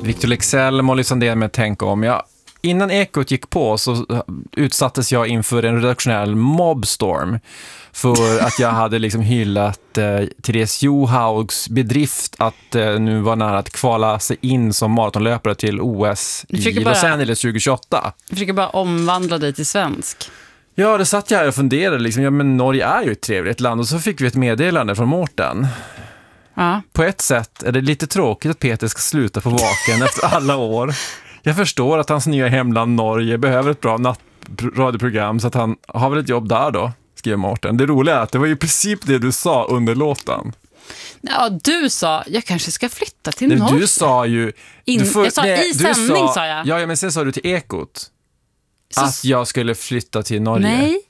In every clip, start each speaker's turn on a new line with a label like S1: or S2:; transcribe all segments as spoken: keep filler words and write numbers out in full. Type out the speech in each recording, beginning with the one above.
S1: Victor Leksell, Molly Sandén med Tänk om. Jag, innan Ekot gick på så utsattes jag inför en redaktionell mobstorm för att jag hade liksom hyllat eh, Therese Johaugs bedrift att eh, nu var nära att kvala sig in som maratonlöpare till O S i bara, Los Angeles tjugo tjugoåtta.
S2: Jag försöker bara omvandla dig till svensk.
S1: Ja, det satt jag här och funderade liksom, ja men Norge är ju ett trevligt land och så fick vi ett meddelande från Mårten.
S2: Ja.
S1: På ett sätt är det lite tråkigt att Peter ska sluta på Vaken efter alla år. Jag förstår att hans nya hemland Norge behöver ett bra nattradioprogram så att han har väl ett jobb där då, skriver Mårten. Det roliga är att det var ju precis det du sa under låten.
S2: Ja, du sa, jag kanske ska flytta till
S1: Nej,
S2: Norge.
S1: Du sa ju...
S2: In,
S1: du får,
S2: jag sa
S1: det,
S2: i sändning
S1: sa,
S2: sa jag.
S1: Ja, men sen sa du till Ekot
S2: Så,
S1: att jag skulle flytta till Norge.
S2: Nej.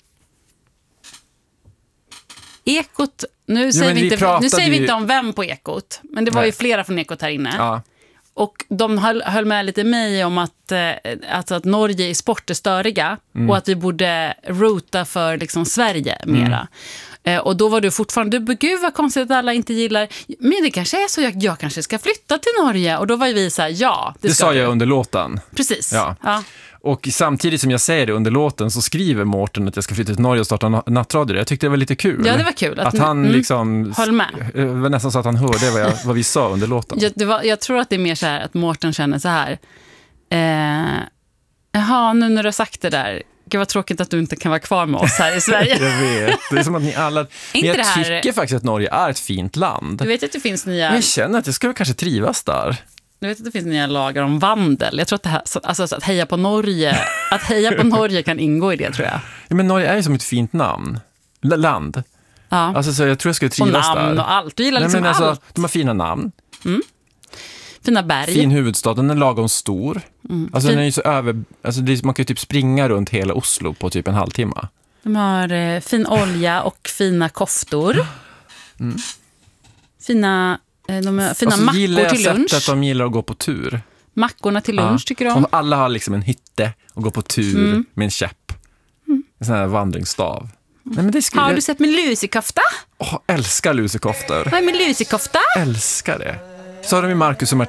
S2: Ekot, nu
S1: jo,
S2: säger, vi inte, nu säger vi
S1: ju...
S2: inte om vem på Ekot, men det var nej. ju flera från Ekot här inne.
S1: Ja.
S2: Och de höll, höll med lite mig om att, eh, alltså att Norge i sport är störiga mm. och att vi borde rota för liksom Sverige mera. Mm. Eh, och då var du fortfarande, du, gud vad konstigt att alla inte gillar, men det kanske är så, jag, jag kanske ska flytta till Norge. Och då var vi så här, ja, det,
S1: det
S2: ska
S1: sa
S2: du.
S1: jag under låten.
S2: Precis,
S1: ja.
S2: ja.
S1: Och samtidigt som jag säger det under låten så skriver Mårten att jag ska flytta till Norge och starta nattradio. Jag tyckte det var lite kul.
S2: Ja, det var kul.
S1: Att, att han mm, liksom...
S2: höll med.
S1: Det var nästan så att han hörde vad, jag, vad vi sa under låten.
S2: Jag, det var, jag tror att det är mer så här att Mårten känner så här. Eh, jaha, nu när du har sagt det där. Gud vad tråkigt att du inte kan vara kvar med oss här i Sverige.
S1: Jag vet. Det är som att ni alla... Men jag
S2: här...
S1: tycker faktiskt att Norge är ett fint land.
S2: Du vet att det finns nya...
S1: Men jag känner att jag skulle kanske trivas där.
S2: Du vet att det finns nya lagar om vandel. Jag tror att det här, alltså att heja på Norge, att heja på Norge kan ingå i det, tror jag.
S1: Ja, men Norge är ju som ett fint namn. L- land.
S2: Ja.
S1: Alltså så jag tror jag skulle trivas där.
S2: Och namn
S1: där.
S2: och allt. Du gillar
S1: Nej,
S2: liksom
S1: men alltså,
S2: allt.
S1: De har fina namn.
S2: Mm. Fina berg.
S1: Fin huvudstad, den är lagom stor. Mm. Alltså
S2: fin...
S1: den är ju så över... Alltså det är, man kan ju typ springa runt hela Oslo på typ en halvtimme.
S2: De har eh, fin olja och fina koftor. Mm. Fina... De har fina
S1: alltså,
S2: mackor till lunch.
S1: Att de gillar att gå på tur.
S2: Mackorna till lunch ja. tycker de.
S1: Och alla har liksom en hytte och går på tur mm. med en käpp. Mm. En sån här vandringsstav. Mm. Nej, men det skulle...
S2: Har du sett min lusekofta?
S1: Åh, älskar lusekoftor.
S2: Vad är min lusekofta?
S1: Älskar det. Så har de ju Marcus och Martin.